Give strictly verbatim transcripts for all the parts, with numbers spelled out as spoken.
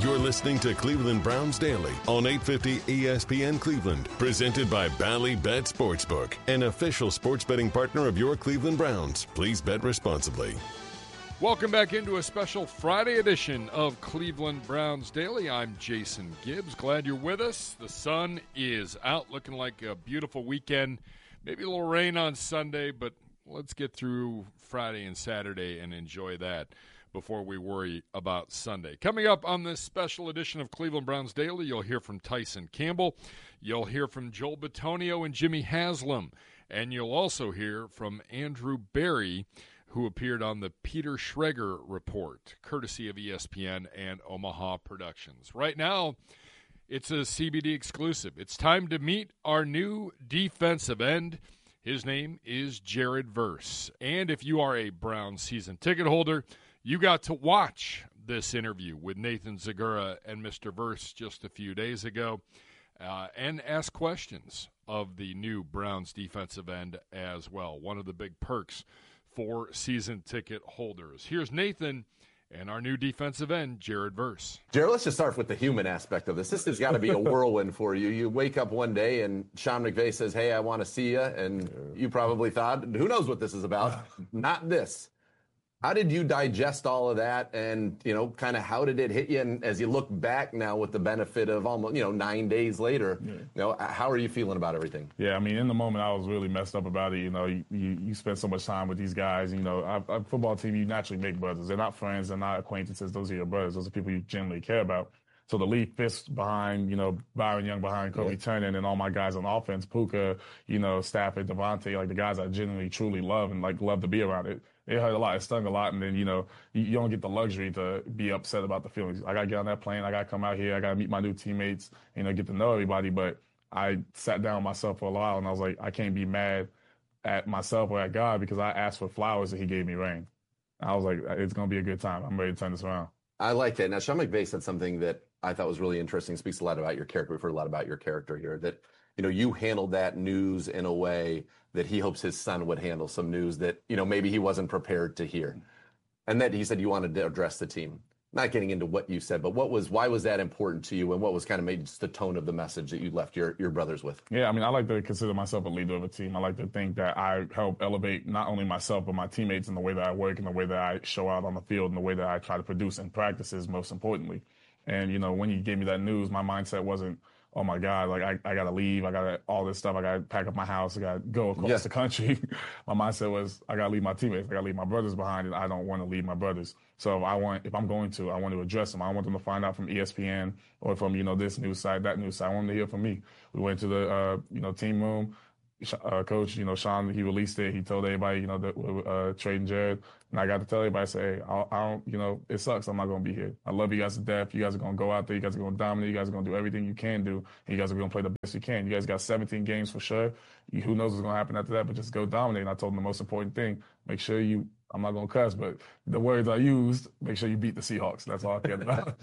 You're listening to Cleveland Browns Daily on eight fifty E S P N Cleveland, presented by Bally Bet Sportsbook, an official sports betting partner of your Cleveland Browns. Please bet responsibly. Welcome back into a special Friday edition of Cleveland Browns Daily. I'm Jason Gibbs. Glad you're with us. The sun is out, looking like a beautiful weekend. Maybe a little rain on Sunday, but let's get through Friday and Saturday and enjoy that before we worry about Sunday. Coming up on this special edition of Cleveland Browns Daily, you'll hear from Tyson Campbell. You'll hear from Joel Bitonio and Jimmy Haslam. And you'll also hear from Andrew Berry, who appeared on the Peter Schrager Report, courtesy of E S P N and Omaha Productions. Right now, it's a C B D exclusive. It's time to meet our new defensive end. His name is Jared Verse. And if you are a Browns season ticket holder, you got to watch this interview with Nathan Zegura and Mister Verse just a few days ago uh, and ask questions of the new Browns defensive end as well. One of the big perks for season ticket holders. Here's Nathan and our new defensive end, Jared Verse. Jared, let's just start with the human aspect of this. This has got to be a whirlwind for you. You wake up one day and Sean McVay says, hey, I want to see you. And you probably thought, who knows what this is about? Not this. How did you digest all of that? And, you know, kind of how did it hit you? And as you look back now with the benefit of almost, you know, nine days later, yeah. you know, how are you feeling about everything? Yeah, I mean, in the moment, I was really messed up about it. You know, you, you, you spend so much time with these guys. You know, a, a football team, you naturally make brothers. They're not friends. They're not acquaintances. Those are your brothers. Those are people you generally care about. So to leave Fisk behind, you know, Byron Young behind Kobe yeah. Turner, and then all my guys on offense, Puka, you know, Stafford, Devontae, like the guys I genuinely, truly love and, like, love to be around it. It hurt a lot. It stung a lot. And then, you know, you, you don't get the luxury to be upset about the feelings. I got to get on that plane. I got to come out here. I got to meet my new teammates, you know, get to know everybody. But I sat down with myself for a while, and I was like, I can't be mad at myself or at God because I asked for flowers and he gave me rain. I was like, it's going to be a good time. I'm ready to turn this around. I like that. Now, Sean McVay said something that I thought was really interesting. Speaks a lot about your character. We've heard a lot about your character here, that, you know, you handled that news in a way that he hopes his son would handle some news that, you know, maybe he wasn't prepared to hear. And that he said you wanted to address the team. Not getting into what you said, but what was, why was that important to you, and what was kind of maybe just the tone of the message that you left your, your brothers with? Yeah, I mean, I like to consider myself a leader of a team. I like to think that I help elevate not only myself, but my teammates in the way that I work and the way that I show out on the field and the way that I try to produce in practices, most importantly. And, you know, when you gave me that news, my mindset wasn't, oh, my God, like, I, I got to leave. I got to all this stuff. I got to pack up my house. I got to go across yeah. the country. My mindset was, I got to leave my teammates. I got to leave my brothers behind, and I don't want to leave my brothers. So if I want, if I'm going to, I want to address them. I want them to find out from E S P N or from, you know, this news site, that news site. I want them to hear from me. We went to the, uh, you know, team room. Uh, coach, you know, Sean, he released it. He told everybody, you know, that we're uh, trading Jared. And I got to tell everybody, say, hey, I, I don't, you know, it sucks. I'm not going to be here. I love you guys to death. You guys are going to go out there. You guys are going to dominate. You guys are going to do everything you can do. And you guys are going to play the best you can. You guys got seventeen games for sure. You, who knows what's going to happen after that, but just go dominate. And I told them the most important thing, make sure you, I'm not going to cuss, but the words I used, make sure you beat the Seahawks. That's all I care about.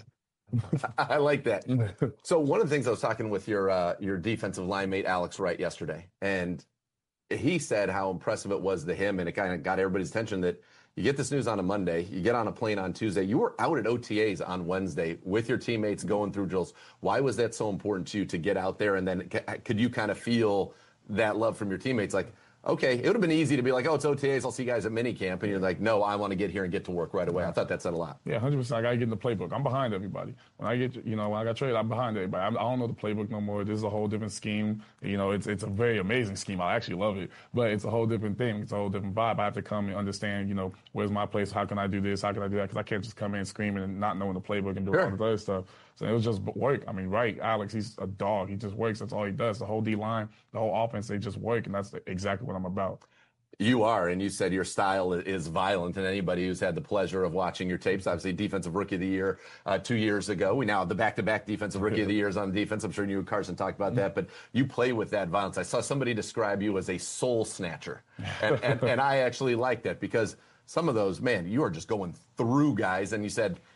I like that. So one of the things I was talking with your uh, your defensive line mate, Alex Wright, yesterday, and he said how impressive it was to him, and it kind of got everybody's attention that you get this news on a Monday, you get on a plane on Tuesday. You were out at O T As on Wednesday with your teammates going through drills. Why was that so important to you to get out there? And then could you kind of feel that love from your teammates? Like, okay, it would have been easy to be like, oh, it's O T As, I'll see you guys at minicamp. And you're like, no, I want to get here and get to work right away. I thought that said a lot. Yeah, one hundred percent. I got to get in the playbook. I'm behind everybody. When I get, you know, when I got traded, I'm behind everybody. I don't know the playbook no more. This is a whole different scheme. You know, it's it's a very amazing scheme. I actually love it. But it's a whole different thing. It's a whole different vibe. I have to come and understand, you know, where's my place? How can I do this? How can I do that? Because I can't just come in screaming and not knowing the playbook and do sure. all the other stuff. So it was just work. I mean, right, Alex, he's a dog. He just works. That's all he does. The whole D-line, the whole offense, they just work, and that's exactly what I'm about. You are, and you said your style is violent, and anybody who's had the pleasure of watching your tapes, obviously Defensive Rookie of the Year uh, two years ago. We now have the back-to-back Defensive Rookie of the Years on defense. I'm sure you and Carson talked about that, but you play with that violence. I saw somebody describe you as a soul snatcher, and, and, and I actually like that because some of those, man, you are just going through guys, and you said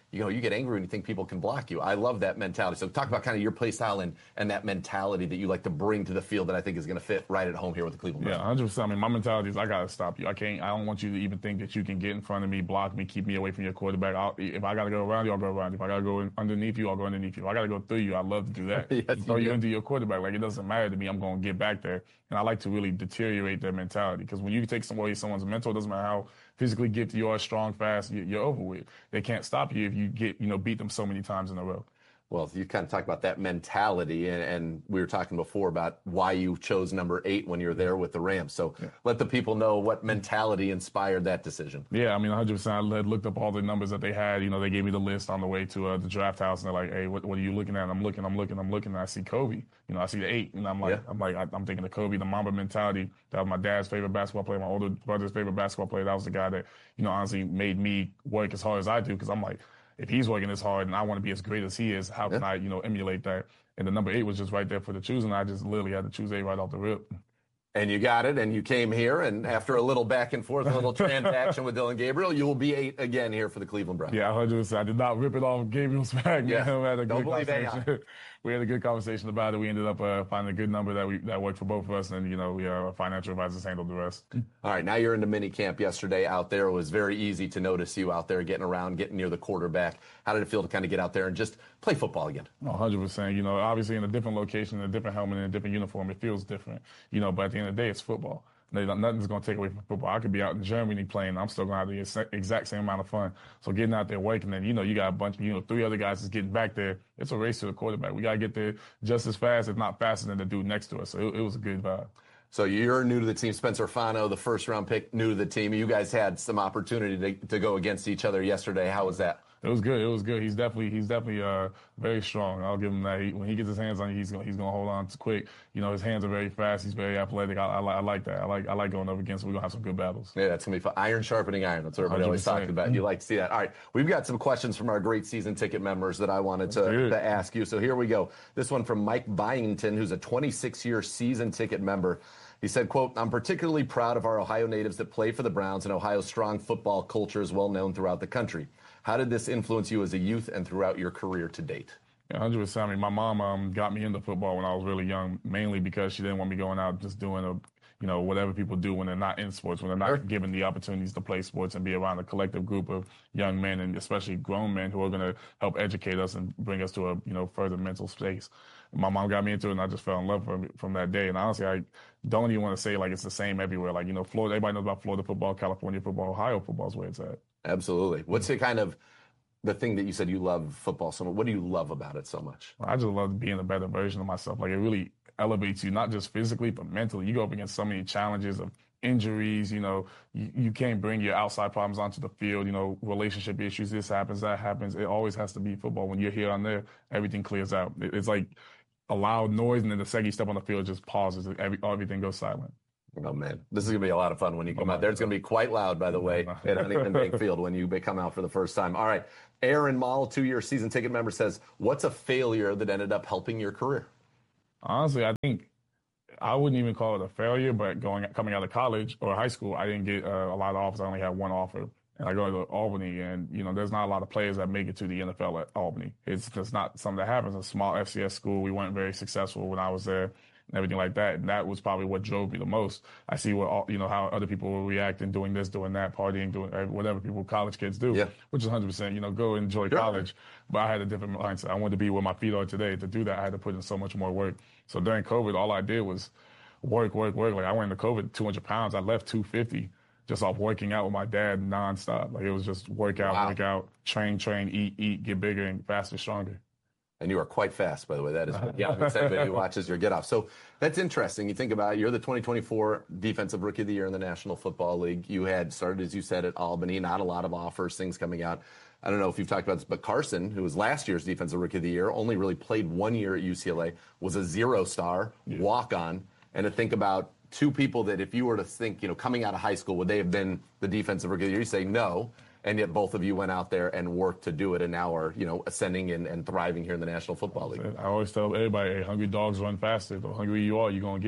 you know, you get angry when you think people can block you. I love that mentality. So talk about kind of your play style and, and that mentality that you like to bring to the field that I think is going to fit right at home here with the Cleveland Browns. Yeah, one hundred percent. I mean, my mentality is I got to stop you. I can't, I don't want you to even think that you can get in front of me, block me, keep me away from your quarterback. I'll, if I got to go around you, I'll go around you. If I got to go in, underneath you, I'll go underneath you. If I got to go through you, I love to do that. Yes, throw you you into your quarterback. Like, it doesn't matter to me. I'm going to get back there. And I like to really deteriorate their mentality, because when you take some away someone's mental, it doesn't matter how physically gifted you are, strong, fast, you're over with. They can't stop you if you get, you know, beat them so many times in a row. Well, you kind of talk about that mentality, and, and we were talking before about why you chose number eight when you're there with the Rams. So yeah. let the people know what mentality inspired that decision. Yeah, I mean, one hundred percent. I looked up all the numbers that they had. You know, they gave me the list on the way to uh, the draft house, and they're like, "Hey, what, what are you looking at?" And I'm looking, I'm looking, I'm looking, and I see Kobe. You know, I see the eight, and I'm like, yeah. I'm like, I, I'm thinking of Kobe, the Mamba mentality. That was my dad's favorite basketball player, my older brother's favorite basketball player. That was the guy that, you know, honestly made me work as hard as I do, because I'm like, if he's working this hard and I want to be as great as he is, how can yeah. I, you know, emulate that? And the number eight was just right there for the choosing. I just literally had to choose eight right off the rip. And you got it, and you came here, and after a little back and forth, a little transaction with Dillon Gabriel, you will be eight again here for the Cleveland Browns. Yeah, one hundred percent. I did not rip it off Gabriel's back. Yeah. Man. We had a Don't good believe conversation. We had a good conversation about it. We ended up uh, finding a good number that we that worked for both of us, and, you know, we, uh, our financial advisors handled the rest. All right, now you're into mini camp yesterday out there. It was very easy to notice you out there getting around, getting near the quarterback. How did it feel to kind of get out there and just play football again? one hundred percent. You know, obviously in a different location, in a different helmet, in a different uniform, it feels different. You know, but at the end of the day, it's football. Nothing's going to take away from football. I could be out in Germany playing. I'm still going to have the exact same amount of fun. So getting out there working, and, you know, you got a bunch of, you know, three other guys that's getting back there. It's a race to the quarterback. We got to get there just as fast, if not faster, than the dude next to us. So it, it was a good vibe. So you're new to the team. Spencer Fano, the first-round pick, new to the team. You guys had some opportunity to, to go against each other yesterday. How was that? It was good. It was good. He's definitely he's definitely uh, very strong. I'll give him that. He, when he gets his hands on you, he's gonna he's gonna hold on to quick. You know, his hands are very fast. He's very athletic. I, I, I like that. I like I like going up against him. We're gonna have some good battles. Yeah, that's gonna be fun. Iron sharpening iron. That's what everybody always talks about. You like to see that. All right, we've got some questions from our great season ticket members that I wanted to, to ask you. So here we go. This one from Mike Byington, who's a twenty-six year season ticket member. He said, quote, "I'm particularly proud of our Ohio natives that play for the Browns, and Ohio's strong football culture is well known throughout the country. How did this influence you as a youth and throughout your career to date?" Yeah, one hundred percent. I mean, my mom um, got me into football when I was really young, mainly because she didn't want me going out just doing a, you know, whatever people do when they're not in sports, when they're not given the opportunities to play sports and be around a collective group of young men, and especially grown men who are going to help educate us and bring us to a, you know, further mental space. My mom got me into it, and I just fell in love from from that day. And honestly, I don't even want to say like it's the same everywhere. Like, you know, Florida, everybody knows about Florida football, California football, Ohio football is where it's at. Absolutely. What's the kind of the thing that you said you love football so much? What do you love about it so much? I just love being a better version of myself. Like, it really elevates you, not just physically, but mentally. You go up against so many challenges of injuries, you know, you, you can't bring your outside problems onto the field, you know, relationship issues, this happens, that happens. It always has to be football. When you're here on there, everything clears out. It, it's like a loud noise, and then the second you step on the field, just pauses. Every, everything goes silent. Oh, man. This is going to be a lot of fun when you come oh, out there. It's going to be quite loud, by the way, at Huntington Bank Field when you come out for the first time. All right. Aaron Mall, two-year season ticket member, says, what's a failure that ended up helping your career? Honestly, I think I wouldn't even call it a failure, but going coming out of college or high school, I didn't get uh, a lot of offers. I only had one offer. And I go to Albany, and, you know, there's not a lot of players that make it to the N F L at Albany. It's just not something that happens. It's a small F C S school. We weren't very successful when I was there and everything like that. And that was probably what drove me the most. I see what, all, you know, how other people were reacting, doing this, doing that, partying, doing whatever people, college kids do, yeah. which is one hundred percent, you know, go enjoy sure. college. But I had a different mindset. I wanted to be where my feet are today. To do that, I had to put in so much more work. So during COVID, all I did was work, work, work. Like, I went into COVID two hundred pounds. I left two fifty. Just off working out with my dad nonstop. Like, it was just work out, wow. work out, train, train, eat, eat, get bigger and faster, stronger. And you are quite fast, by the way. That is, yeah, anybody who watches your get off. So that's interesting. You think about it, you're the twenty twenty-four Defensive Rookie of the Year in the National Football League. You had started, as you said, at Albany, not a lot of offers, things coming out. I don't know if you've talked about this, but Carson, who was last year's Defensive Rookie of the Year, only really played one year at U C L A, was a zero-star, yeah. walk-on. And to think about two people that if you were to think, you know, coming out of high school, would they have been the Defensive Rookie of the Year? You say no, and yet both of you went out there and worked to do it and now are, you know, ascending and, and thriving here in the National Football League. I always tell everybody, hey, hungry dogs run faster. The hungrier you are, you're going to get it.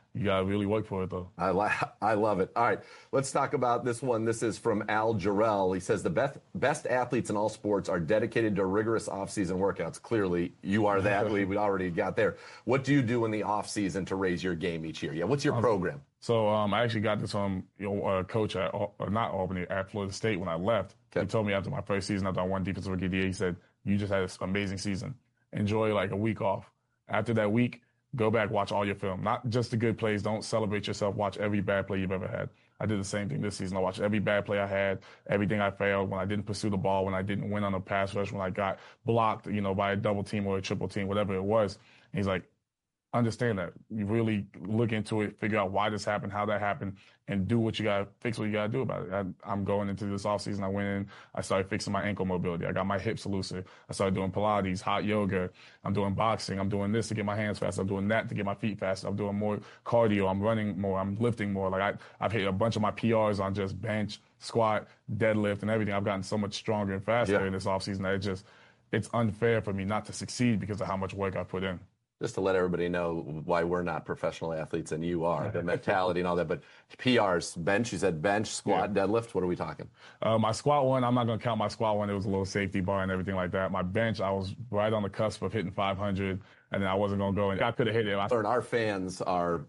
You got to really work for it, though. I, li- I love it. All right, let's talk about this one. This is from Al Jarrell. He says the best, best athletes in all sports are dedicated to rigorous off-season workouts. Clearly, you are that. we, we already got there. What do you do in the off-season to raise your game each year? Yeah, what's your um, program? So um, I actually got this from you know, a coach at, uh, not Albany, at Florida State when I left. Okay. He told me after my first season, after I won Defensive Rookie of the Year, he said, you just had an amazing season. Enjoy like a week off. After that week, go back, watch all your film. Not just the good plays. Don't celebrate yourself. Watch every bad play you've ever had. I did the same thing this season. I watched every bad play I had, everything I failed, when I didn't pursue the ball, when I didn't win on a pass rush, when I got blocked, you know, by a double team or a triple team, whatever it was. And he's like, understand that. You really look into it, figure out why this happened, how that happened, and do what you got to fix what you got to do about it. I, I'm going into this offseason. I went in, I started fixing my ankle mobility. I got my hips looser. I started doing Pilates, hot yoga. I'm doing boxing. I'm doing this to get my hands faster. I'm doing that to get my feet faster. I'm doing more cardio. I'm running more. I'm lifting more. Like I, I've hit a bunch of my P Rs on just bench, squat, deadlift, and everything. I've gotten so much stronger and faster yeah. in this offseason that it just, it's unfair for me not to succeed because of how much work I put in. Just to let everybody know why we're not professional athletes and you are, the mentality and all that. But P Rs, bench, you said bench, squat, yeah. deadlift. What are we talking? Uh, my squat one, I'm not going to count my squat one. It was a little safety bar and everything like that. My bench, I was right on the cusp of hitting five hundred, and then I wasn't going to go. And I could have hit it. I- Our fans are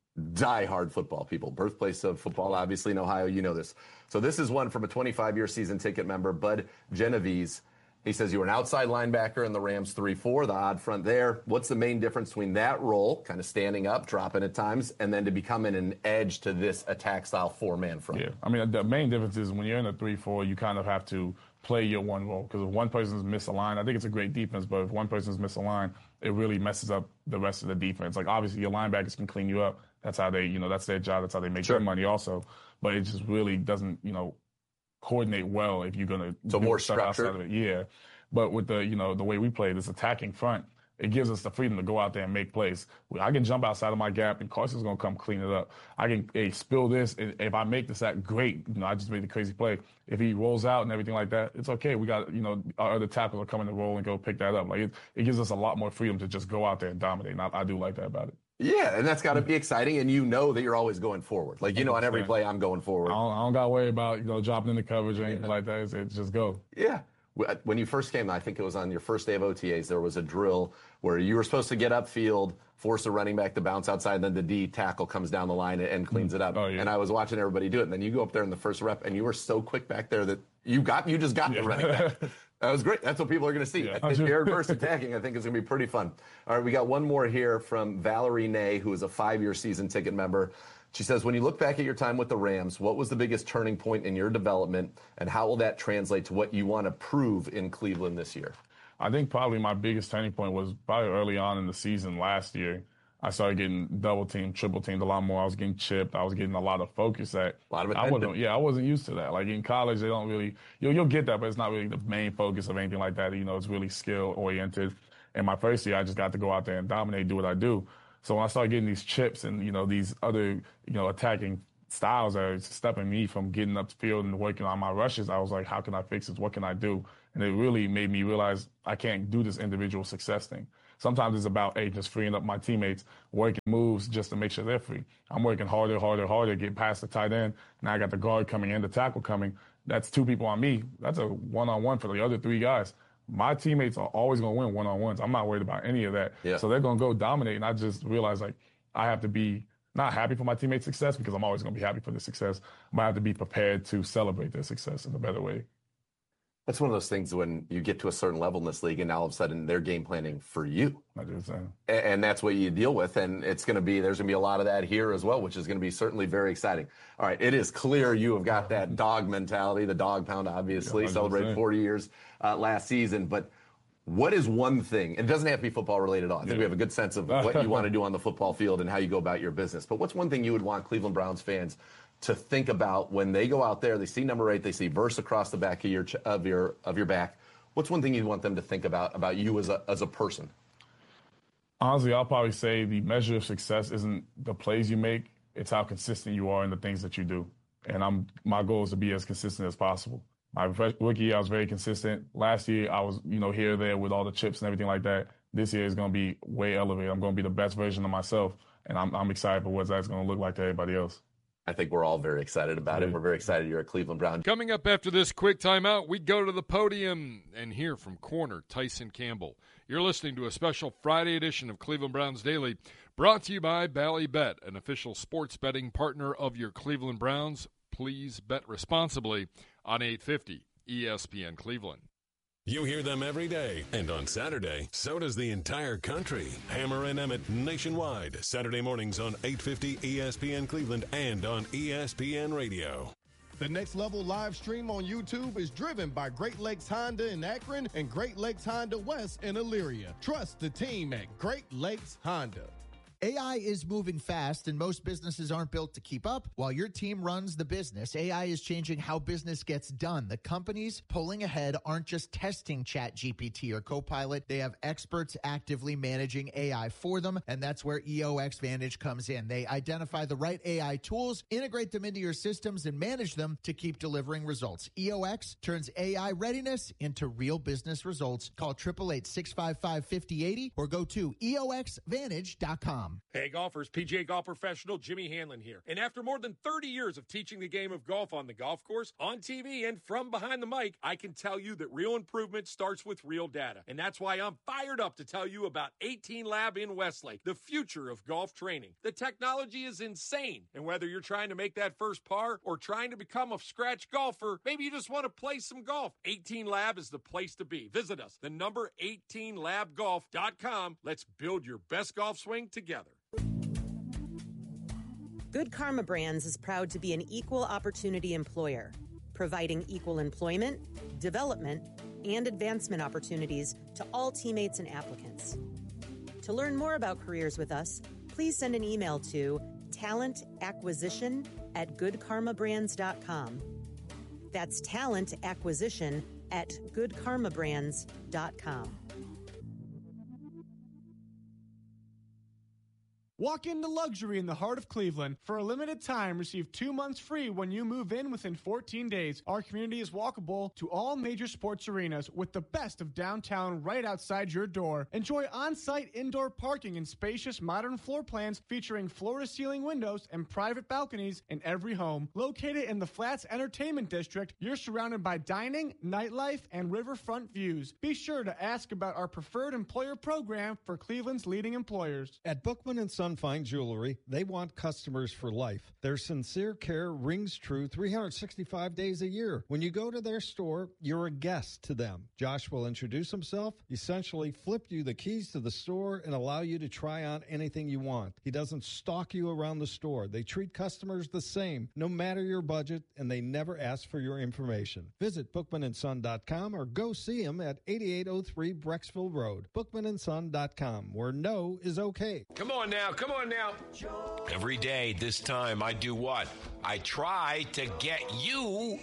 diehard football people. Birthplace of football, obviously in Ohio. You know this. So this is one from a twenty-five-year season ticket member, Bud Genovese. He says you were an outside linebacker in the Rams three four, the odd front there. What's the main difference between that role, kind of standing up, dropping at times, and then to becoming an edge to this attack style four-man front? Yeah, I mean, the main difference is when you're in a three four, you kind of have to play your one role. Because if one person's misaligned, I think it's a great defense, but if one person's misaligned, it really messes up the rest of the defense. Like, obviously, your linebackers can clean you up. That's how they, you know, that's their job. That's how they make sure. their money also. But it just really doesn't, you know, coordinate well if you're going to so more structured. Outside of it. Yeah. But with the, you know, the way we play this attacking front, it gives us the freedom to go out there and make plays. I can jump outside of my gap, and Carson's going to come clean it up. I can hey, spill this. And if I make this sack, great. You know, I just made the crazy play. If he rolls out and everything like that, it's okay. We got, you know, our other tackles are coming to roll and go pick that up. Like, it, it gives us a lot more freedom to just go out there and dominate. And I, I do like that about it. Yeah, and that's got to be exciting, and you know that you're always going forward. Like, you know, on every play, I'm going forward. I don't, I don't got to worry about, you know, dropping in the coverage or anything yeah. like that. It's, it's just go. Yeah. When you first came, I think it was on your first day of O T As, there was a drill where you were supposed to get upfield, force a running back to bounce outside, and then the D tackle comes down the line and cleans it up. Oh, yeah. And I was watching everybody do it, and then you go up there in the first rep, and you were so quick back there that you got you just got yeah. the running back. That was great. That's what people are going to see. Yeah. Air burst attacking, I think, is going to be pretty fun. All right, we got one more here from Valerie Ney, who is a five-year season ticket member. She says, when you look back at your time with the Rams, what was the biggest turning point in your development, and how will that translate to what you want to prove in Cleveland this year? I think probably my biggest turning point was probably early on in the season last year. I started getting double teamed, triple teamed a lot more. I was getting chipped. I was getting a lot of focus at. A lot of I wasn't, yeah, I wasn't used to that. Like in college, they don't really, you'll, you'll get that, but it's not really the main focus of anything like that. You know, it's really skill oriented. And my first year, I just got to go out there and dominate, do what I do. So when I started getting these chips and, you know, these other, you know, attacking styles that are stopping me from getting up the field and working on my rushes, I was like, how can I fix this? What can I do? And it really made me realize I can't do this individual success thing. Sometimes it's about, hey, just freeing up my teammates, working moves just to make sure they're free. I'm working harder, harder, harder, get past the tight end. Now I got the guard coming in, the tackle coming. That's two people on me. That's a one-on-one for the other three guys. My teammates are always going to win one-on-ones. I'm not worried about any of that. Yeah. So they're going to go dominate. And I just realized, like, I have to be not happy for my teammates' success because I'm always going to be happy for their success. But I have to be prepared to celebrate their success in a better way. That's one of those things when you get to a certain level in this league and now all of a sudden they're game planning for you. I do the same. And that's what you deal with. And it's going to be, there's going to be a lot of that here as well, which is going to be certainly very exciting. All right. It is clear you have got that dog mentality, the dog pound, obviously, yeah, celebrated forty years uh, last season. But what is one thing, and it doesn't have to be football related at all. I think yeah. we have a good sense of what you want to do on the football field and how you go about your business. But what's one thing you would want Cleveland Browns fans to think about when they go out there, they see number eight, they see verse across the back of your of your of your back? What's one thing you'd want them to think about about you as a as a person? Honestly, I'll probably say the measure of success isn't the plays you make; it's how consistent you are in the things that you do. And I'm my goal is to be as consistent as possible. My rookie year, I was very consistent. Last year, I was you know here or there with all the chips and everything like that. This year is going to be way elevated. I'm going to be the best version of myself. and I'm, I'm excited for what that's going to look like to everybody else. I think we're all very excited about it. We're very excited you're a Cleveland Brown. Coming up after this quick timeout, we go to the podium and hear from corner Tyson Campbell. You're listening to a special Friday edition of Cleveland Browns Daily, brought to you by Bally Bet, an official sports betting partner of your Cleveland Browns. Please bet responsibly on eight fifty E S P N Cleveland. You hear them every day, and on Saturday, so does the entire country. Hammer and Emmett nationwide, Saturday mornings on eight fifty E S P N Cleveland and on E S P N Radio. The Next Level live stream on YouTube is driven by Great Lakes Honda in Akron and Great Lakes Honda West in Elyria. Trust the team at Great Lakes Honda. A I is moving fast, and most businesses aren't built to keep up. While your team runs the business, A I is changing how business gets done. The companies pulling ahead aren't just testing ChatGPT or Copilot. They have experts actively managing A I for them, and that's where E O X Vantage comes in. They identify the right A I tools, integrate them into your systems, and manage them to keep delivering results. E O X turns A I readiness into real business results. Call eight eight eight, six five five, five oh eight oh or go to E O X Vantage dot com. Hey golfers, P G A golf professional Jimmy Hanlon here. And after more than thirty years of teaching the game of golf on the golf course, on T V, and from behind the mic, I can tell you that real improvement starts with real data. And that's why I'm fired up to tell you about eighteen Lab in Westlake, the future of golf training. The technology is insane. And whether you're trying to make that first par or trying to become a scratch golfer, maybe you just want to play some golf, eighteen Lab is the place to be. Visit us, the number eighteen lab golf dot com. Let's build your best golf swing together. Good Karma Brands is proud to be an equal opportunity employer, providing equal employment, development, and advancement opportunities to all teammates and applicants. To learn more about careers with us, please send an email to talent acquisition at good karma brands dot com. That's talent acquisition at good karma brands dot com. Walk into luxury in the heart of Cleveland. For a limited time, receive two months free when you move in within fourteen days. Our community is walkable to all major sports arenas with the best of downtown right outside your door. Enjoy on-site indoor parking and spacious modern floor plans featuring floor-to-ceiling windows and private balconies in every home. Located in the Flats Entertainment District, you're surrounded by dining, nightlife, and riverfront views. Be sure to ask about our preferred employer program for Cleveland's leading employers. At Bookman and Son Fine Jewelry, they want customers for life. Their sincere care rings true three hundred sixty-five days a year. When you go to their store, you're a guest to them. Josh will introduce himself, essentially flip you the keys to the store, and allow you to try on anything you want. He doesn't stalk you around the store. They treat customers the same, no matter your budget, and they never ask for your information. Visit bookman and son dot com or go see him at eighty-eight oh three Brecksville Road. bookman and son dot com, where no is okay. Come on now. Come on now. Every day, this time, I do what? I try to get you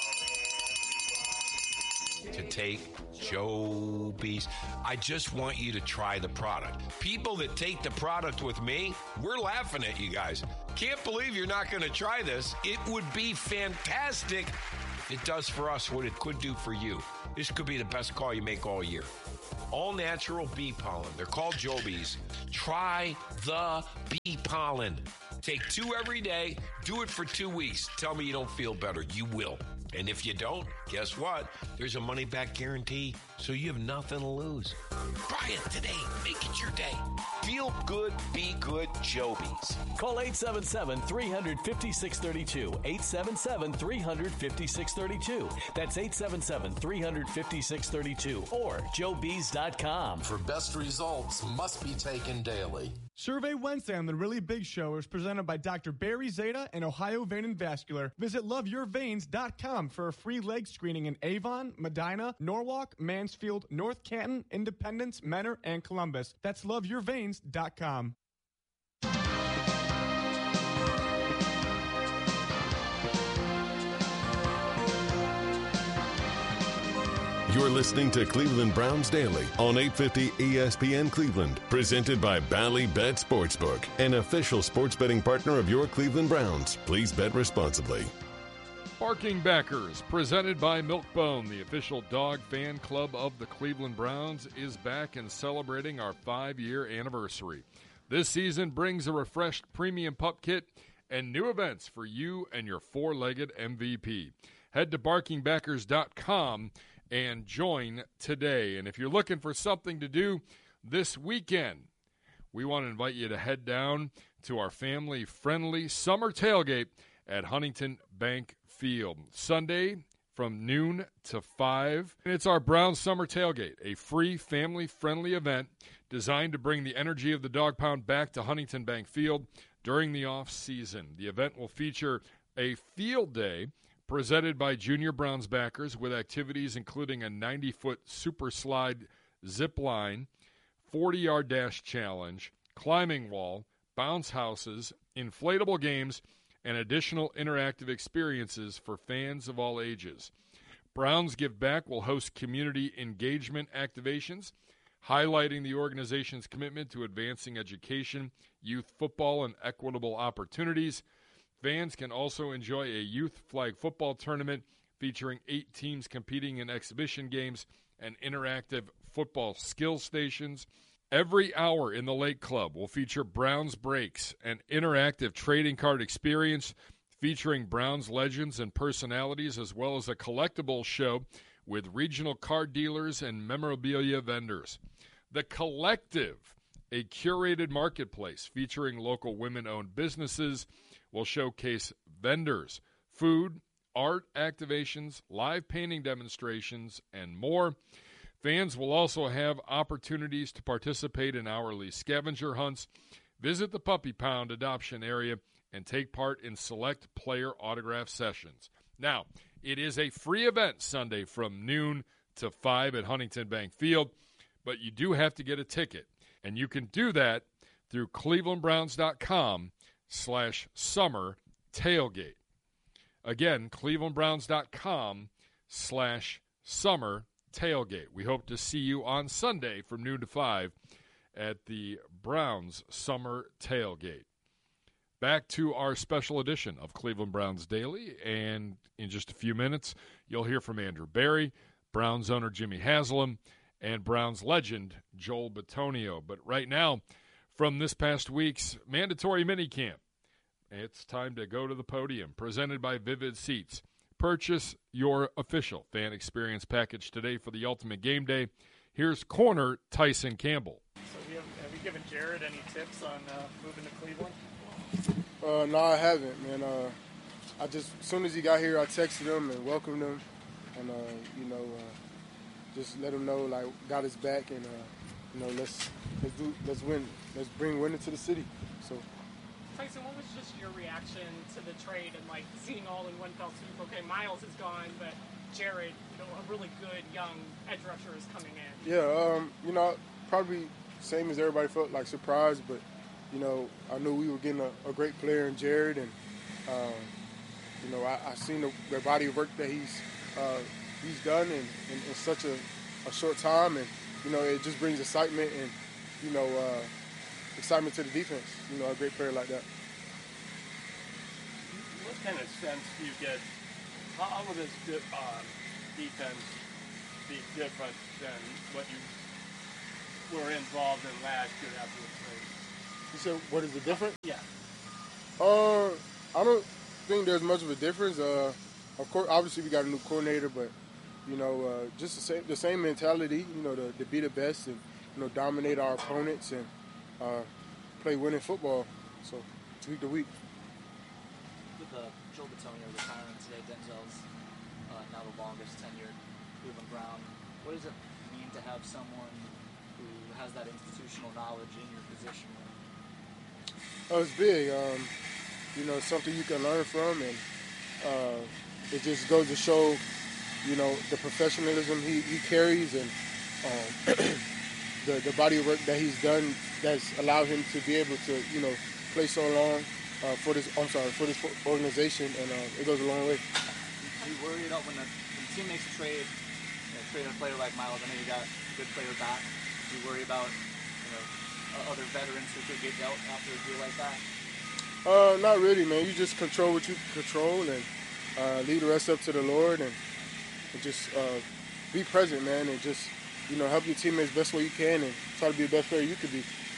to take Joby's. I just want you to try the product. People that take the product with me, we're laughing at you guys. Can't believe you're not going to try this. It would be fantastic. It does for us what it could do for you. This could be the best call you make all year. All natural bee pollen. They're called Joby's. Try the bee pollen. Take two every day. Do it for two weeks. Tell me you don't feel better. You will. And if you don't, guess what? There's a money-back guarantee, so you have nothing to lose. Try it today. Make it your day. Feel good, be good, Joby's. Call eight seven seven, three five six, three two. eight seven seven, three five six, three two. That's eight seven seven, three five six, three two or joe bees dot com. For best results must be taken daily. Survey Wednesday on The Really Big Show is presented by Doctor Barry Zeta and Ohio Vein and Vascular. Visit love your veins dot com for a free leg screening in Avon, Medina, Norwalk, Mansfield, North Canton, Independence, Mentor, and Columbus. That's love your veins dot com. You're listening to Cleveland Browns Daily on eight fifty E S P N Cleveland, presented by Bally Bet Sportsbook, an official sports betting partner of your Cleveland Browns. Please bet responsibly. Barking Backers, presented by Milkbone, the official dog fan club of the Cleveland Browns, is back and celebrating our five-year anniversary. This season brings a refreshed premium pup kit and new events for you and your four-legged M V P. Head to barking backers dot com and join today. And if you're looking for something to do this weekend, we want to invite you to head down to our family-friendly summer tailgate at Huntington Bank Field. Sunday from noon to five. And it's our Browns Summer Tailgate, a free family-friendly event designed to bring the energy of the Dog Pound back to Huntington Bank Field during the off-season. The event will feature a field day presented by Junior Browns backers with activities including a ninety-foot super slide zip line, forty-yard dash challenge, climbing wall, bounce houses, inflatable games, and additional interactive experiences for fans of all ages. Browns Give Back will host community engagement activations, highlighting the organization's commitment to advancing education, youth football, and equitable opportunities. Fans can also enjoy a youth flag football tournament featuring eight teams competing in exhibition games and interactive football skill stations. Every hour in the Lake Club will feature Browns Breaks, an interactive trading card experience featuring Browns legends and personalities, as well as a collectible show with regional card dealers and memorabilia vendors. The Collective, a curated marketplace featuring local women-owned businesses, will showcase vendors, food, art activations, live painting demonstrations, and more. Fans will also have opportunities to participate in hourly scavenger hunts, visit the Puppy Pound adoption area, and take part in select player autograph sessions. Now, it is a free event Sunday from noon to five at Huntington Bank Field, but you do have to get a ticket, and you can do that through cleveland browns dot com slash summer tailgate. Again, cleveland browns dot com slash summer tailgate. We hope to see you on Sunday from noon to five at the Browns Summer Tailgate. Back to our special edition of Cleveland Browns Daily, and in just a few minutes, you'll hear from Andrew Berry, Browns owner Jimmy Haslam, and Browns legend Joel Bitonio. But right now, from this past week's mandatory minicamp, it's time to go to the podium, presented by Vivid Seats. Purchase your official fan experience package today for the ultimate game day. Here's corner Tyson Campbell. So have you, have you given Jared any tips on uh, moving to Cleveland? Uh, no, I haven't, man. Uh, I just, as soon as he got here, I texted him and welcomed him, and uh, you know, uh, just let him know like got his back, and uh, you know, let's let's do let's win, let's bring winning to the city. So. Tyson, what was just your reaction to the trade and like seeing all in one fell swoop? Okay, Miles is gone, but Jared, you know, a really good young edge rusher is coming in. Yeah, um, you know, probably same as everybody felt, like surprised, but you know, I knew we were getting a, a great player in Jared, and um, you know, I, I seen the, the body of work that he's uh, he's done in, in, in such a, a short time, and you know, it just brings excitement and you know. Uh, excitement to the defense, you know, a great player like that. What kind of sense do you get, how will this uh, defense be different than what you were involved in last year after the trade? You said, what is the difference? Yeah. Uh, I don't think there's much of a difference. Uh, of course, obviously we got a new coordinator, but, you know, uh, just the same, the same mentality, you know, to, to be the best and, you know, dominate our opponents and, Uh, play winning football, so it's week to week. With uh, Joel Bitonio retiring today, Denzel's uh, now the longest tenured Cleveland Brown. What does it mean to have someone who has that institutional knowledge in your position? Oh, it's big. Um, you know, it's something you can learn from, and uh, it just goes to show, you know, the professionalism he, he carries and um, the, the body of work that he's done that's allowed him to be able to, you know, play so long uh, for this. I'm sorry, for this organization, and uh, it goes a long way. Are you worried about when the, when the team makes a trade, you know, trade a player like Miles? I know you got a good player back. Do you worry about, you know, other veterans who could get dealt after a deal like that? Uh, not really, man. You just control what you control and uh, leave the rest up to the Lord, and, and just uh, be present, man, and just, you know, help your teammates best way you can and try to be the best player you could be.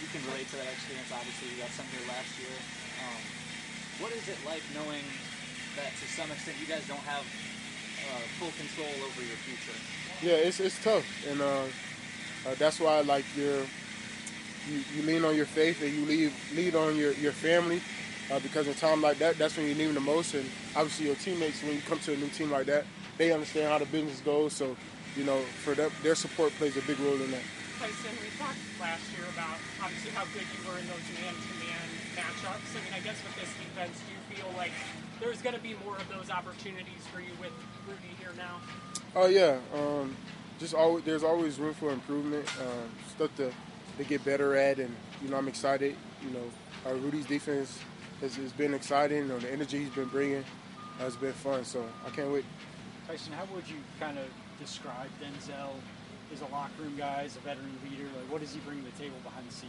you can relate to that experience. Obviously, you got some here last year. Um, what is it like knowing that to some extent you guys don't have uh, full control over your future? Yeah, it's it's tough, and uh, uh, that's why like you're you, you lean on your faith and you lead lead on your your family, uh, because in a time like that, that's when you need them the most. And obviously your teammates, when you come to a new team like that, they understand how the business goes. So you know, for them, their support plays a big role in that. Tyson, we talked last year about obviously how good you were in those man-to-man matchups. I mean, I guess with this defense, do you feel like there's going to be more of those opportunities for you with Rudy here now? Oh yeah, um, just always there's always room for improvement, um, stuff to, to get better at, and you know I'm excited. You know, our Rudy's defense has, has been exciting. You know, the energy he's been bringing has been fun, so I can't wait. Tyson, how would you kind of describe Denzel as a locker room guy, as a veteran leader? Like, what does he bring to the table behind the scenes?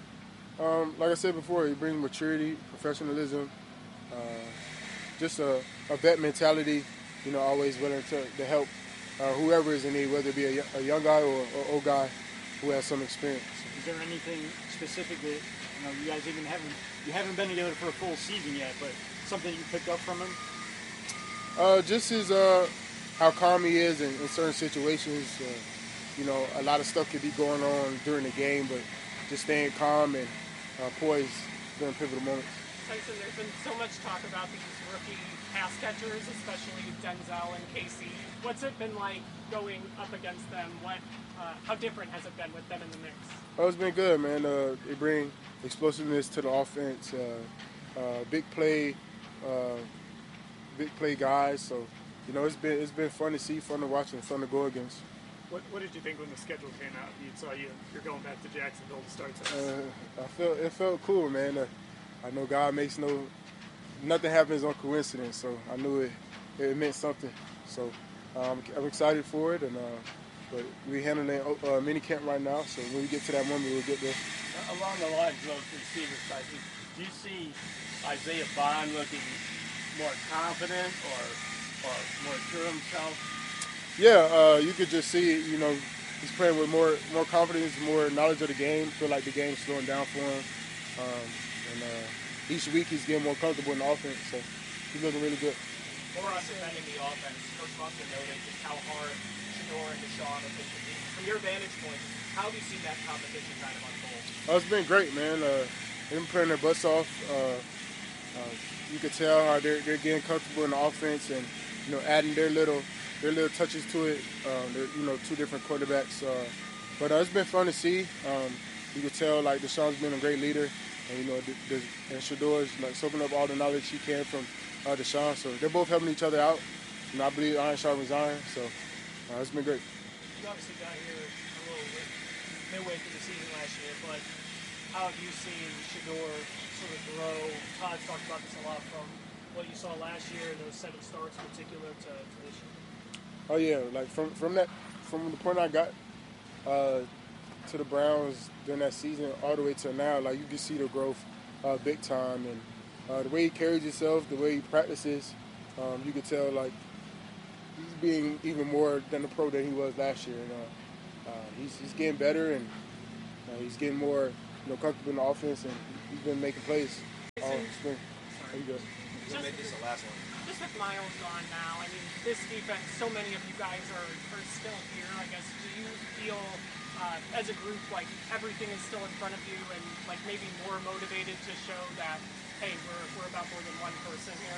Um, like I said before, he brings maturity, professionalism, uh, just a, a vet mentality. You know, always willing to, to help uh, whoever is in need, whether it be a, a young guy or an old guy who has some experience. Is there anything specific that, you know, you guys even haven't you haven't been together for a full season yet, but something you picked up from him? Uh, just his uh, how calm he is in, in certain situations. Uh, you know, a lot of stuff could be going on during the game, but just staying calm and uh, poised during pivotal moments. Tyson, there's been so much talk about these rookie pass catchers, especially Denzel and Casey. What's it been like going up against them? What, uh, how different has it been with them in the mix? Oh, it's been good, man. Uh, they bring explosiveness to the offense. Uh, uh, big play, uh, big play guys. So, you know, it's been it's been fun to see, fun to watch, and fun to go against. What, what did you think when the schedule came out? You saw you you're going back to Jacksonville to start this. Uh, I felt it felt cool, man. Uh, I know God makes no nothing happens on coincidence, so I knew it it meant something. So um, I'm excited for it, and uh, but we're handling uh, mini camp right now. So when we get to that moment, we'll get there. Along the lines of receivers, Tyson, do you see Isaiah Bond looking more confident or or more sure himself? Yeah, uh, you could just see, you know, he's playing with more more confidence, more knowledge of the game. Feel like the game's slowing down for him. Um, and uh, each week he's getting more comfortable in the offense, so he's looking really good. More on defending the offense, Coach Munson noted just how hard Shador and Deshaun have been competing. From your vantage point, how have you seen that competition kind of unfold? Oh, it's been great, man. Uh, they've been playing their butts off. Uh, uh, you could tell how they're, they're getting comfortable in the offense and, you know, adding their little their little touches to it. Um, they're, you know, two different quarterbacks. Uh, but uh, it's been fun to see. Um, you could tell, like, Deshaun's been a great leader. And, you know, the, the, and Shador's, like, soaking up all the knowledge he can from uh, Deshaun. So they're both helping each other out. And I believe iron sharpens iron. So uh, it's been great. You obviously got here a little bit midway through the season last year, but how have you seen Shador sort of grow? Todd's talked about this a lot, from what you saw last year and those seven starts in particular to, to this year. Oh yeah, like from from that from the point I got uh, to the Browns during that season all the way to now, like you can see the growth uh, big time, and uh, the way he carries himself, the way he practices, um, you can tell like he's being even more than the pro that he was last year. And, uh, uh, he's he's getting better, and uh, he's getting more you know comfortable in the offense, and he's been making plays all spring. There you go. Just, make this the last one. Just with Miles gone now, I mean, this defense, so many of you guys are, are still here, I guess. Do you feel, uh, as a group, like everything is still in front of you and like maybe more motivated to show that, hey, we're, we're about more than one person here?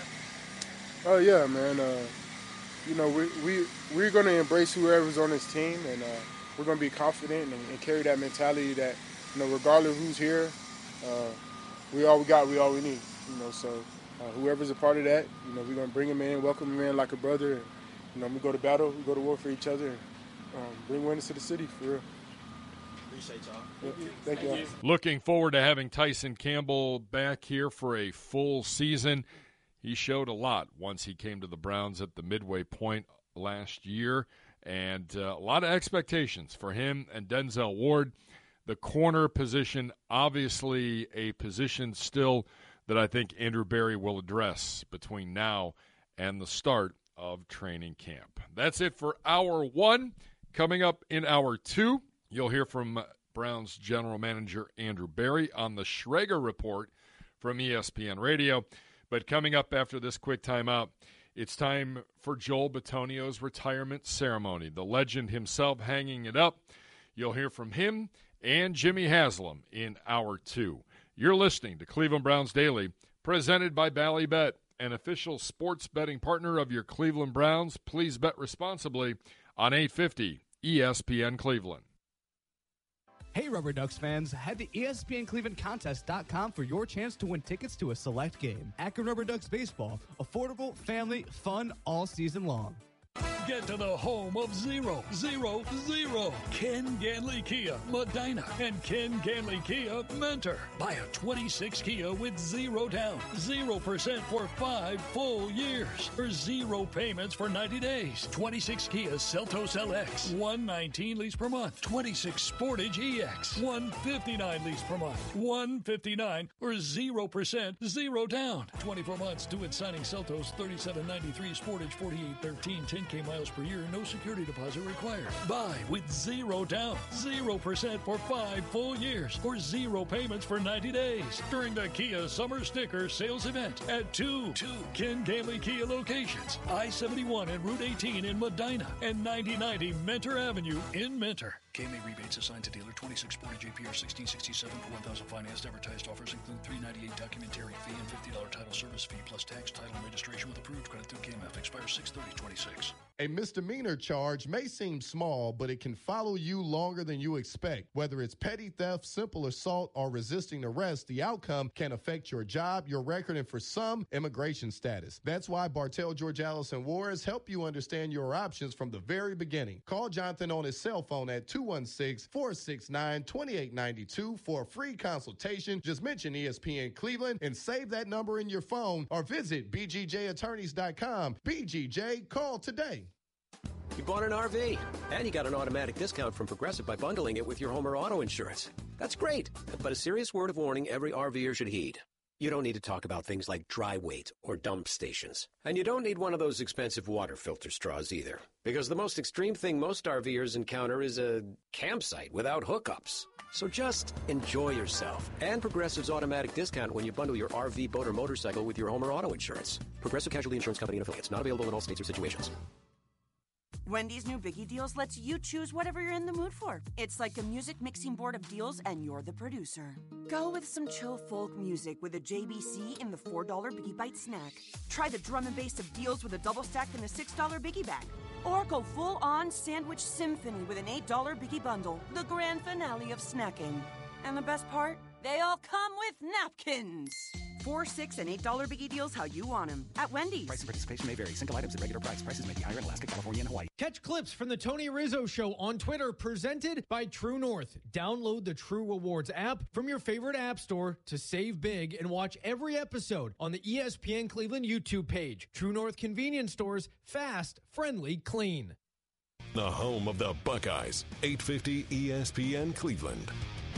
Oh, yeah, man. Uh, you know, we, we, we're going to embrace whoever's on this team, and uh, we're going to be confident and, and carry that mentality that, you know, regardless of who's here, uh, we all we got, we all we need, you know, so. Uh, whoever's a part of that, you know, we're going to bring him in, welcome him in like a brother. And, you know, we go to battle, we go to war for each other, and um, bring winners to the city, for real. Appreciate y'all. Yeah, thank, thank you. Looking forward to having Tyson Campbell back here for a full season. He showed a lot once he came to the Browns at the midway point last year, and uh, a lot of expectations for him and Denzel Ward. The corner position, obviously a position still that I think Andrew Berry will address between now and the start of training camp. That's it for hour one. Coming up in hour two, you'll hear from Browns general manager Andrew Berry on the Schrager Report from E S P N Radio. But coming up after this quick timeout, it's time for Joel Bitonio's retirement ceremony. The legend himself hanging it up. You'll hear from him and Jimmy Haslam in hour two. You're listening to Cleveland Browns Daily, presented by Bally Bet, an official sports betting partner of your Cleveland Browns. Please bet responsibly on eight fifty E S P N Cleveland. Hey, Rubber Ducks fans, head to E S P N Cleveland Contest dot com for your chance to win tickets to a select game. Akron Rubber Ducks baseball, affordable, family, fun all season long. Get to the home of zero, zero, zero. Ken Ganley Kia, Medina, and Ken Ganley Kia, Mentor. Buy a twenty-six Kia with zero down, zero percent for five full years, or zero payments for ninety days. twenty-six Kia Seltos L X, one nineteen lease per month. twenty-six Sportage E X, one fifty-nine lease per month. one fifty-nine or zero percent, zero down. twenty-four months due at signing Seltos, thirty-seven ninety-three Sportage, forty-eight thirteen, ten K miles per year, no security deposit required. Buy with zero down, zero percent for five full years, or zero payments for ninety days during the Kia Summer Sticker Sales Event at two, two Ken Ganley Kia locations, I seventy-one and Route eighteen in Medina, and ninety ninety Mentor Avenue in Mentor. K M A rebates assigned to dealer. twenty-six Sportage A P R sixteen sixty-seven for one thousand financed. Advertised offers include three ninety-eight documentary fee and fifty dollars title service fee plus tax, title, and registration with approved credit through K M F. Expires six thirty twenty-six. A misdemeanor charge may seem small, but it can follow you longer than you expect. Whether it's petty theft, simple assault, or resisting arrest, the outcome can affect your job, your record, and for some, immigration status. That's why Bartell, George Allison Juarez help you understand your options from the very beginning. Call Jonathan on his cell phone at two one six, four six nine, two eight nine two for a free consultation. Just mention E S P N Cleveland and save that number in your phone, or visit B G J attorneys dot com. B G J, call today. You bought an R V, and you got an automatic discount from Progressive by bundling it with your home or auto insurance. That's great, but a serious word of warning every RVer should heed. You don't need to talk about things like dry weight or dump stations. And you don't need one of those expensive water filter straws either, because the most extreme thing most RVers encounter is a campsite without hookups. So just enjoy yourself. And Progressive's automatic discount when you bundle your R V, boat, or motorcycle with your home or auto insurance. Progressive Casualty Insurance Company and affiliates. Not available in all states or situations. Wendy's new Biggie Deals lets you choose whatever you're in the mood for. It's like a music mixing board of deals, and you're the producer. Go with some chill folk music with a J B C in the four dollar Biggie Bite snack. Try the drum and bass of deals with a double stack in the six dollar Biggie bag. Or go full-on sandwich symphony with an eight dollar Biggie bundle, the grand finale of snacking. And the best part? They all come with napkins. Four, six, and eight dollar Biggie Deals how you want them at Wendy's. Price and participation may vary. Single items at regular price. Prices may be higher in Alaska, California, and Hawaii. Catch clips from the Tony Rizzo Show on Twitter, presented by True North. Download the True Rewards app from your favorite app store to save big and watch every episode on the E S P N Cleveland YouTube page. True North convenience stores, fast, friendly, clean. The home of the Buckeyes, eight fifty E S P N Cleveland.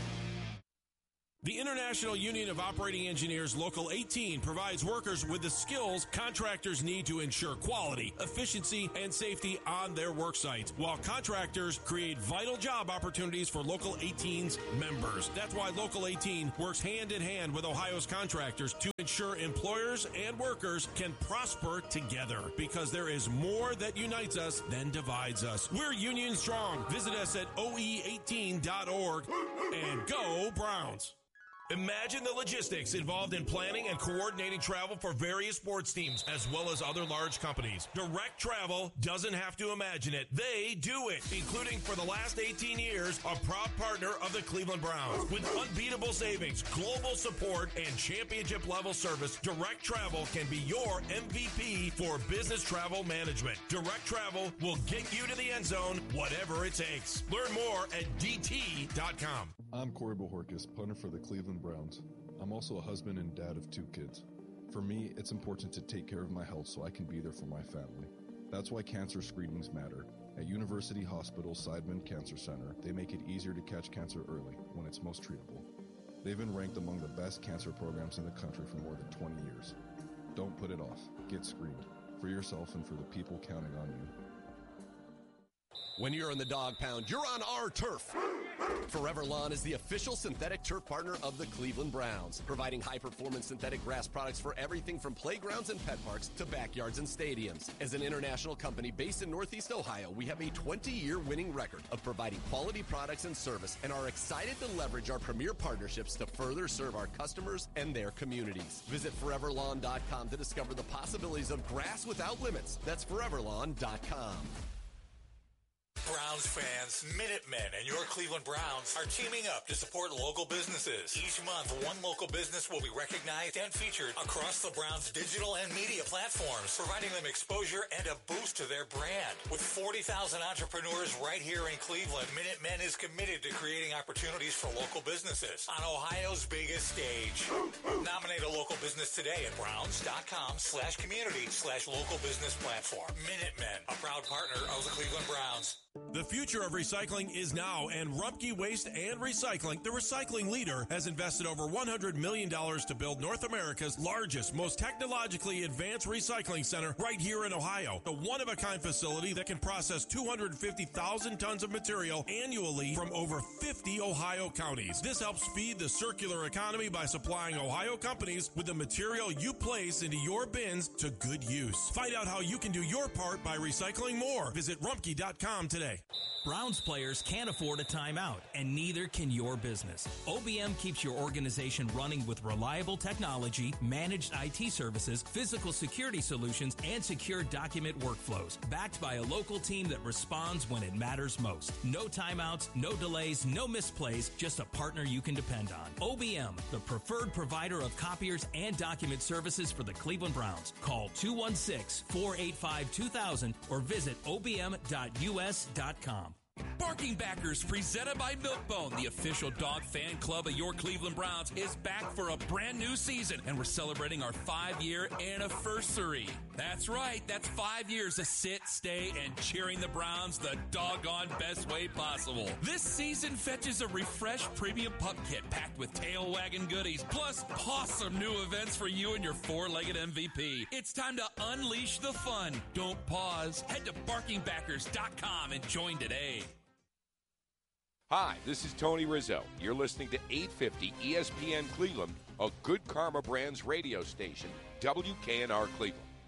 The International Union of Operating Engineers Local eighteen provides workers with the skills contractors need to ensure quality, efficiency, and safety on their work sites, while contractors create vital job opportunities for Local eighteen's members. That's why Local eighteen works hand in hand with Ohio's contractors to ensure employers and workers can prosper together, because there is more that unites us than divides us. We're union strong. Visit us at O E eighteen dot org and go Browns. Imagine the logistics involved in planning and coordinating travel for various sports teams, as well as other large companies. Direct Travel doesn't have to imagine it. They do it, including for the last eighteen years, a proud partner of the Cleveland Browns. With unbeatable savings, global support, and championship-level service, Direct Travel can be your M V P for business travel management. Direct Travel will get you to the end zone, whatever it takes. Learn more at D T dot com. I'm Corey Bohorkis, punter for the Cleveland Browns. I'm also a husband and dad of two kids. For me, it's important to take care of my health so I can be there for my family. That's why cancer screenings matter. At University Hospital Seidman Cancer Center, they make it easier to catch cancer early, when it's most treatable. They've been ranked among the best cancer programs in the country for more than twenty years. Don't put it off. Get screened. For yourself and for the people counting on you. When you're in the dog pound, you're on our turf. Forever Lawn is the official synthetic turf partner of the Cleveland Browns, providing high-performance synthetic grass products for everything from playgrounds and pet parks to backyards and stadiums. As an international company based in Northeast Ohio, we have a twenty-year winning record of providing quality products and service and are excited to leverage our premier partnerships to further serve our customers and their communities. Visit forever lawn dot com to discover the possibilities of grass without limits. That's forever lawn dot com. Browns fans, Minutemen and your Cleveland Browns are teaming up to support local businesses. Each month, one local business will be recognized and featured across the Browns' digital and media platforms, providing them exposure and a boost to their brand. With forty thousand entrepreneurs right here in Cleveland, Minutemen is committed to creating opportunities for local businesses on Ohio's biggest stage. Nominate a local business today at browns.com slash community slash local business platform. Minutemen, a proud partner of the Cleveland Browns. The future of recycling is now, and Rumpke Waste and Recycling, the recycling leader, has invested over one hundred million dollars to build North America's largest, most technologically advanced recycling center right here in Ohio. A one-of-a-kind facility that can process two hundred fifty thousand tons of material annually from over fifty Ohio counties. This helps feed the circular economy by supplying Ohio companies with the material you place into your bins to good use. Find out how you can do your part by recycling more. Visit rumpke dot com today. Browns players can't afford a timeout, and neither can your business. O B M keeps your organization running with reliable technology, managed I T services, physical security solutions, and secure document workflows, backed by a local team that responds when it matters most. No timeouts, no delays, no misplays, just a partner you can depend on. O B M, the preferred provider of copiers and document services for the Cleveland Browns. Call two one six, four eight five, two thousand or visit O B M dot U S dot com. Barking Backers, presented by Milkbone, the official dog fan club of your Cleveland Browns, is back for a brand new season, and we're celebrating our five-year anniversary. That's right, that's five years of sit, stay, and cheering the Browns the doggone best way possible. This season fetches a refreshed premium pup kit packed with tail wagging goodies, plus awesome new events for you and your four-legged M V P. It's time to unleash the fun. Don't pause. Head to barking backers dot com and join today. Hi, this is Tony Rizzo. You're listening to eight fifty E S P N Cleveland, a Good Karma Brands radio station, W K N R Cleveland.